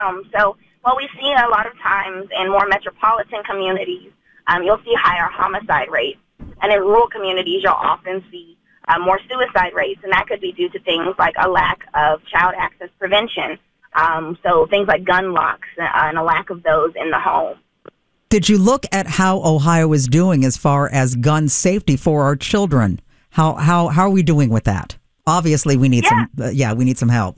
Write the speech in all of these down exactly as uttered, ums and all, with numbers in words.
Um, so what we see a lot of times in more metropolitan communities, um, you'll see higher homicide rates. And in rural communities, you'll often see uh, more suicide rates. And that could be due to things like a lack of child access prevention. Um, so things like gun locks uh, and a lack of those in the home. Did you look at how Ohio is doing as far as gun safety for our children? How how how are we doing with that? Obviously, we need yeah. some. Uh, yeah, we need some help.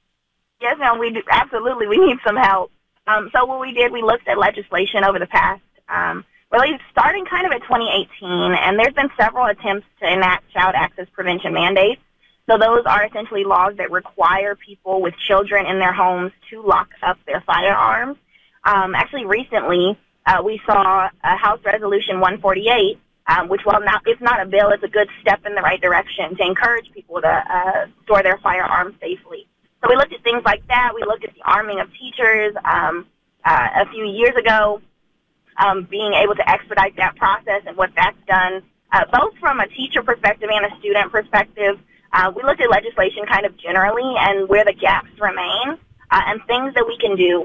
Yes, ma'am. We do, absolutely we need some help. Um, so what we did, we looked at legislation over the past, um, really starting kind of at twenty eighteen, and there's been several attempts to enact child access prevention mandates. So those are essentially laws that require people with children in their homes to lock up their firearms. Um, actually, recently uh, we saw a House Resolution one forty-eight. Um, which, while not, it's not a bill, it's a good step in the right direction to encourage people to uh, store their firearms safely. So we looked at things like that. We looked at the arming of teachers um, uh, a few years ago, um, being able to expedite that process and what that's done, uh, both from a teacher perspective and a student perspective. Uh, we looked at legislation kind of generally and where the gaps remain uh, and things that we can do.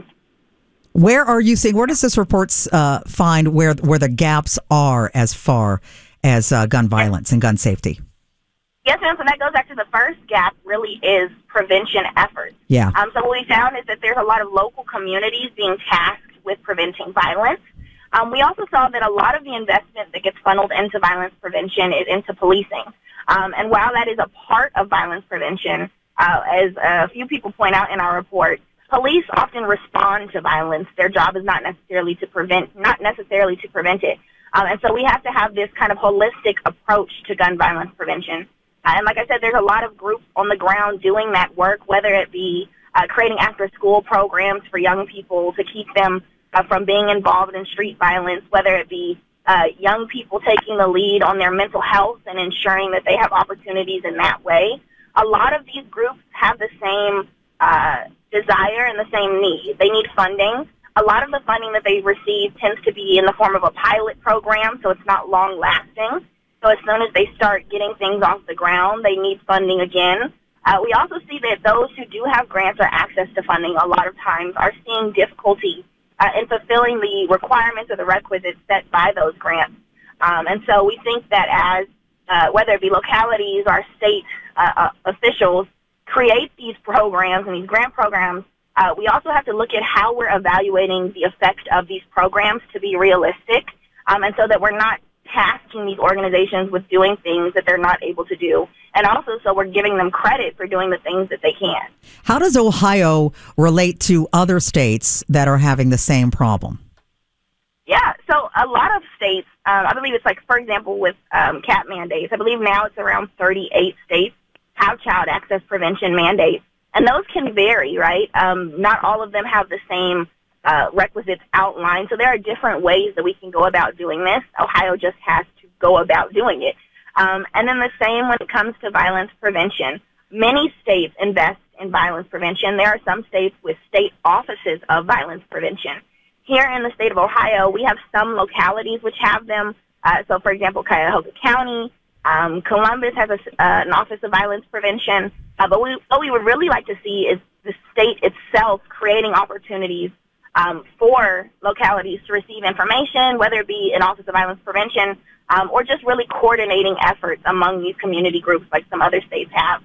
Where are you seeing, where does this report uh, find where where the gaps are as far as uh, gun violence and gun safety? Yes, ma'am. So that goes back to the first gap really is prevention efforts. Yeah. Um, so what we found is that there's a lot of local communities being tasked with preventing violence. Um, we also saw that a lot of the investment that gets funneled into violence prevention is into policing. Um, and while that is a part of violence prevention, uh, as a few people point out in our report, police often respond to violence. Their job is not necessarily to prevent, not necessarily to prevent it. Um, and so we have to have this kind of holistic approach to gun violence prevention. Uh, and like I said, there's a lot of groups on the ground doing that work, whether it be uh, creating after-school programs for young people to keep them uh, from being involved in street violence, whether it be uh, young people taking the lead on their mental health and ensuring that they have opportunities in that way. A lot of these groups have the same uh, desire and the same need. They need funding. A lot of the funding that they receive tends to be in the form of a pilot program, so it's not long-lasting. So as soon as they start getting things off the ground, they need funding again. Uh, we also see that those who do have grants or access to funding a lot of times are seeing difficulty uh, in fulfilling the requirements or the requisites set by those grants. Um, and so we think that as, uh, whether it be localities or state uh, uh, officials, create these programs and these grant programs, uh, we also have to look at how we're evaluating the effect of these programs to be realistic, um, and so that we're not tasking these organizations with doing things that they're not able to do, and also so we're giving them credit for doing the things that they can. How does Ohio relate to other states that are having the same problem? Yeah, so a lot of states, um, I believe it's like, for example, with um, C A T mandates, I believe now it's around thirty-eight states have child access prevention mandates, and those can vary, right? Um, not all of them have the same uh, requisites outlined, so there are different ways that we can go about doing this. Ohio just has to go about doing it. Um, and then the same when it comes to violence prevention. Many states invest in violence prevention. There are some states with state offices of violence prevention. Here in the state of Ohio, we have some localities which have them. Uh, so, for example, Cuyahoga County, Um, Columbus has a, uh, an Office of Violence Prevention, uh, but we, what we would really like to see is the state itself creating opportunities um, for localities to receive information, whether it be an Office of Violence Prevention um, or just really coordinating efforts among these community groups like some other states have.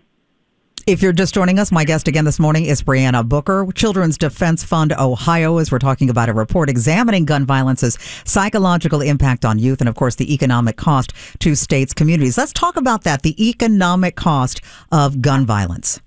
If you're just joining us, my guest again this morning is Brianna Booker, Children's Defense Fund Ohio, as we're talking about a report examining gun violence's psychological impact on youth and, of course, the economic cost to states' communities. Let's talk about that, the economic cost of gun violence.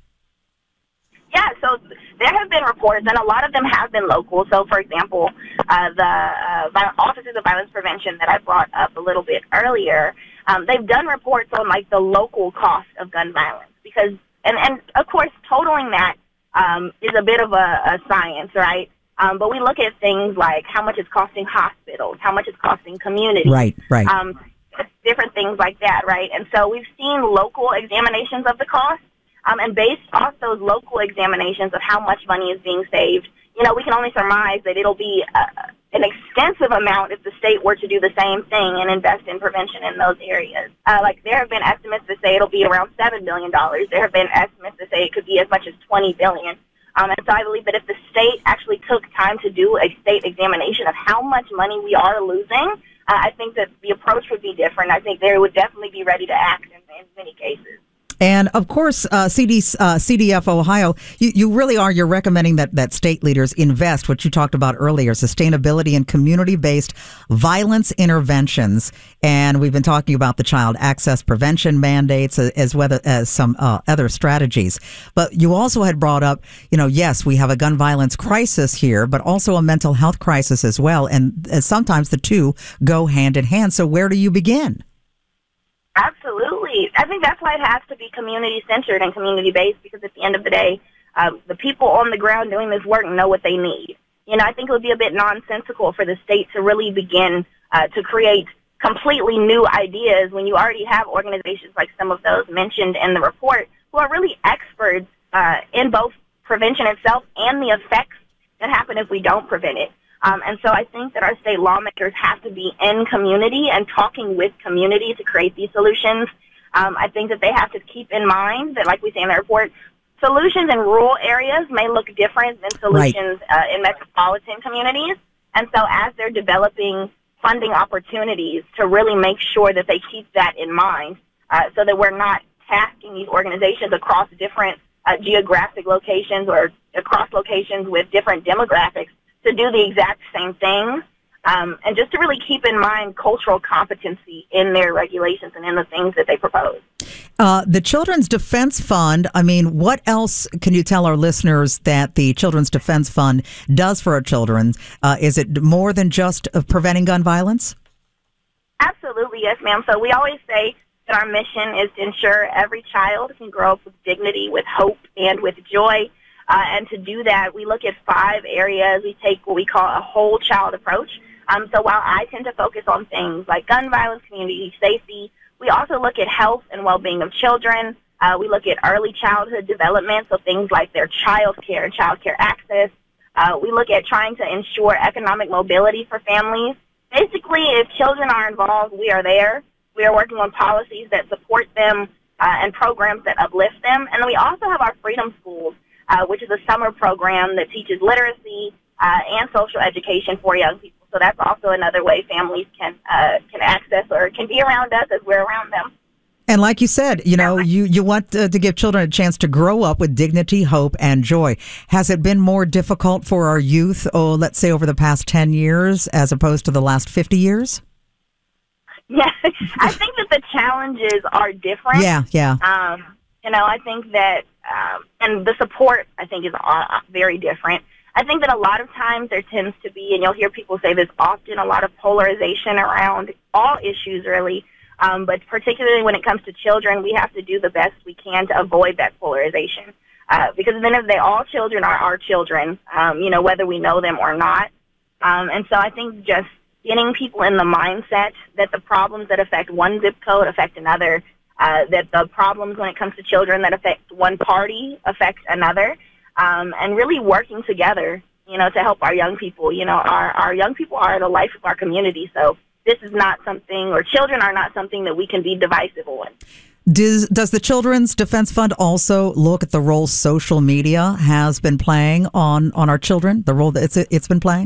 Yeah, so there have been reports, and a lot of them have been local. So, for example, uh, the uh, Offices of Violence Prevention that I brought up a little bit earlier, um, they've done reports on, like, the local cost of gun violence because And, and of course, totaling that um, is a bit of a, a science, right? Um, but we look at things like how much it's costing hospitals, how much it's costing communities. Right, right. Um, different things like that, right? And so we've seen local examinations of the cost, um, and based off those local examinations of how much money is being saved, you know, we can only surmise that it'll be uh, an extensive amount if the state were to do the same thing and invest in prevention in those areas. Uh, like there have been estimates that say it'll be around seven billion dollars. There have been estimates that say it could be as much as twenty billion dollars. Um, and so I believe that if the state actually took time to do a state examination of how much money we are losing, uh, I think that the approach would be different. I think they would definitely be ready to act in, in many cases. And of course, uh, C D, uh, C D F Ohio, you, you really are, you're recommending that, that state leaders invest, what you talked about earlier, sustainability and community-based violence interventions. And we've been talking about the child access prevention mandates as well as some uh, other strategies. But you also had brought up, you know, yes, we have a gun violence crisis here, but also a mental health crisis as well. And, and sometimes the two go hand in hand. So where do you begin? Absolutely. I think that's why it has to be community-centered and community-based, because at the end of the day, um, the people on the ground doing this work know what they need. You know, I think it would be a bit nonsensical for the state to really begin uh, to create completely new ideas when you already have organizations like some of those mentioned in the report who are really experts uh, in both prevention itself and the effects that happen if we don't prevent it. Um, and so I think that our state lawmakers have to be in community and talking with community to create these solutions. Um, I think that they have to keep in mind that, like we say in the report, solutions in rural areas may look different than solutions right. uh, in metropolitan communities. And so as they're developing funding opportunities, to really make sure that they keep that in mind uh, so that we're not tasking these organizations across different uh, geographic locations or across locations with different demographics to do the exact same thing, um, and just to really keep in mind cultural competency in their regulations and in the things that they propose. Uh, the Children's Defense Fund, I mean, what else can you tell our listeners that the Children's Defense Fund does for our children? Uh, is it more than just uh, preventing gun violence? Absolutely, yes, ma'am. So we always say that our mission is to ensure every child can grow up with dignity, with hope, and with joy. Uh, and to do that, we look at five areas. We take what we call a whole child approach. Um, so while I tend to focus on things like gun violence, community safety, we also look at health and well-being of children. Uh, we look at early childhood development, so things like their child care and child care access. Uh, we look at trying to ensure economic mobility for families. Basically, if children are involved, we are there. We are working on policies that support them uh, and programs that uplift them. And then we also have our Freedom Schools, Uh, which is a summer program that teaches literacy uh, and social education for young people. So that's also another way families can uh, can access or can be around us as we're around them. And like you said, you know, you, you want uh, to give children a chance to grow up with dignity, hope, and joy. Has it been more difficult for our youth, oh, let's say over the past ten years as opposed to the last fifty years? Yeah, I think that the challenges are different. Yeah, yeah. Um, you know, I think that Um, and the support, I think, is uh, very different. I think that a lot of times there tends to be, and you'll hear people say this often, a lot of polarization around all issues, really. Um, but particularly when it comes to children, we have to do the best we can to avoid that polarization. Uh, because at the end of the day, all children are our children, um, you know, whether we know them or not. Um, and so I think just getting people in the mindset that the problems that affect one zip code affect another, Uh, that the problems when it comes to children that affect one party affect another, um, and really working together, you know, to help our young people. You know, our, our young people are the life of our community, so this is not something, or children are not something that we can be divisive on. Does, does the Children's Defense Fund also look at the role social media has been playing on, on our children, the role that it's, it's been playing?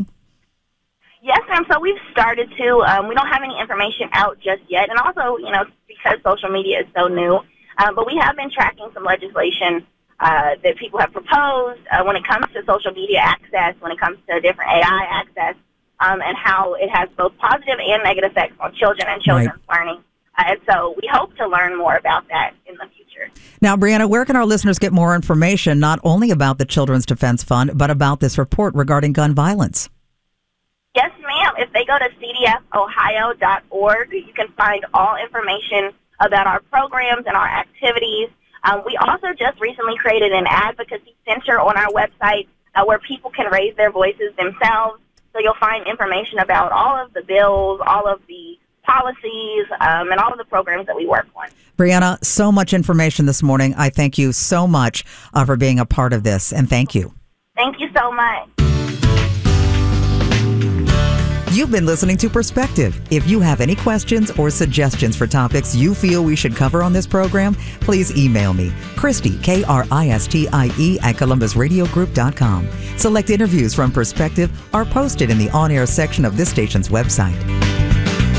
Yes, ma'am. So we've started to. Um, we don't have any information out just yet. And also, you know, because social media is so new, um, but we have been tracking some legislation uh, that people have proposed uh, when it comes to social media access, when it comes to different A I access, um, and how it has both positive and negative effects on children and children's right. learning. Uh, and so we hope to learn more about that in the future. Now, Brianna, where can our listeners get more information, not only about the Children's Defense Fund, but about this report regarding gun violence? Yes, ma'am. If they go to c d f ohio dot org, you can find all information about our programs and our activities. Um, we also just recently created an advocacy center on our website uh, where people can raise their voices themselves. So you'll find information about all of the bills, all of the policies, um, and all of the programs that we work on. Brianna, so much information this morning. I thank you so much uh, for being a part of this, and thank you. Thank you so much. You've been listening to Perspective. If you have any questions or suggestions for topics you feel we should cover on this program, please email me, Christie, K R I S T I E, at columbus radio group dot com. Select interviews from Perspective are posted in the on-air section of this station's website.